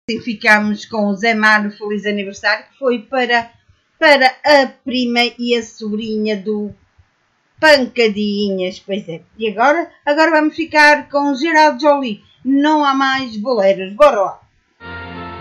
E ficámos com o Zé Mário Feliz Aniversário, que foi para a prima e a sobrinha do Pancadinhas. Pois é. E agora vamos ficar com Geraldo Jolie. Não há mais boleiros. Bora lá.